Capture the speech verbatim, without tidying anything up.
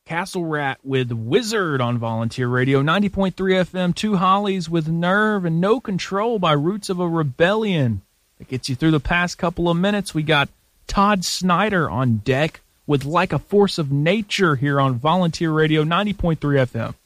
Castle Rat with Wizard on Volunteer Radio, ninety point three F M, Two Hollies with Nerve, and No Control by Roots of a Rebellion. That gets you through the past couple of minutes. We got Todd Snyder on deck with Like a Force of Nature here on Volunteer Radio, ninety point three F M.